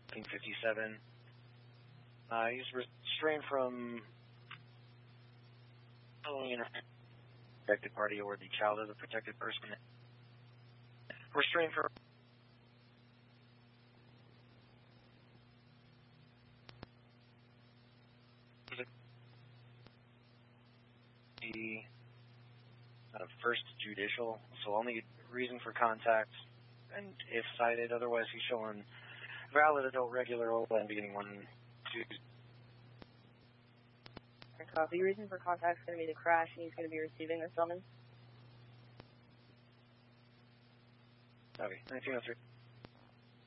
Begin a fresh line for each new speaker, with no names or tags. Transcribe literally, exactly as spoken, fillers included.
fifty-seven. Uh, he's restrained from following a protected party or the child of the protected person. Restrained from the uh, first judicial, so only reason for contact, and if cited, otherwise he's showing valid adult regular O L N beginning one, two.
Copy. Reason for contact is going to be the crash, and he's going to be receiving the summons.
Copy. nineteen oh three.